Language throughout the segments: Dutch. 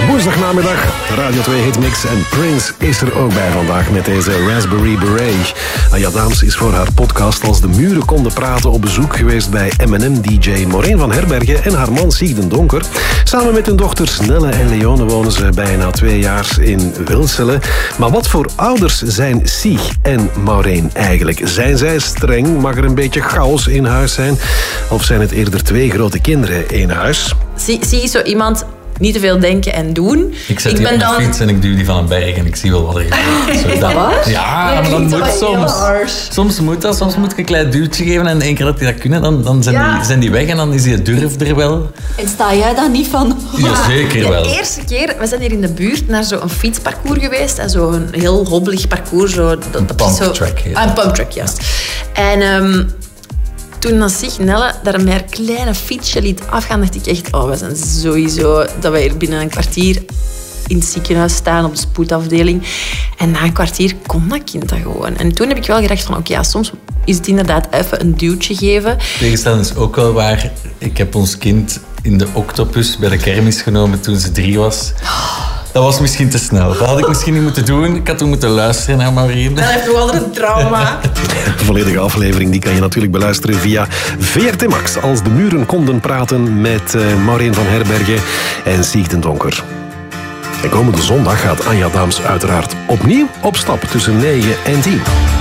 Woensdagnamiddag, Radio 2 Hitmix en Prince is er ook bij vandaag met deze Raspberry Beret. Anja Daams is voor haar podcast Als de muren konden praten op bezoek geweest bij M&M-dj Maureen van Herbergen en haar man Sieg den Donker. Samen met hun dochters Nelle en Leone wonen ze bijna 2 jaar in Wilselen. Maar wat voor ouders zijn Sieg en Maureen eigenlijk? Zijn zij streng? Mag er een beetje chaos in huis zijn? Of zijn het eerder 2 grote kinderen in huis? Sieg is zo iemand... Niet te veel denken en doen. Ik zet die op mijn fiets en ik duw die van een berg en ik zie wel wat er gebeurt. Wat? Ja, maar dat moet soms. Soms moet dat. Soms moet ik een klein duwtje geven en 1 keer dat die dat kunnen, dan zijn die weg en dan is die durf er wel. En sta jij daar niet van? Jazeker wel. De eerste keer, we zijn hier in de buurt naar zo'n fietsparcours geweest. Zo'n heel hobbelig parcours. Een pumptrack. Een pumptrack, juist. En... toen als zich Nelle daar met haar kleine fietsje liet afgaan, dacht ik echt, we zijn sowieso dat we hier binnen een kwartier in het ziekenhuis staan op de spoedafdeling. En na een kwartier kon dat kind dat gewoon. En toen heb ik wel gedacht van, oké, soms is het inderdaad even een duwtje geven. Tegenstelling is ook wel waar. Ik heb ons kind in de Octopus bij de kermis genomen toen ze 3 was. Dat was misschien te snel. Dat had ik misschien niet moeten doen. Ik had toen moeten luisteren naar Maureen. Dat heeft nog altijd een trauma. De volledige aflevering die kan je natuurlijk beluisteren via VRT Max. Als de muren konden praten met Maureen van Herbergen en Sieg den Donker. En komende zondag gaat Anja Daams uiteraard opnieuw op stap tussen 9 en 10.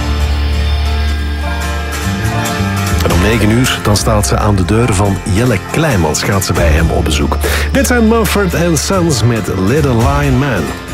En om 9 uur dan staat ze aan de deur van Jelle Kleimans. Gaat ze bij hem op bezoek. Dit zijn Mumford & Sons met Little Lion Man.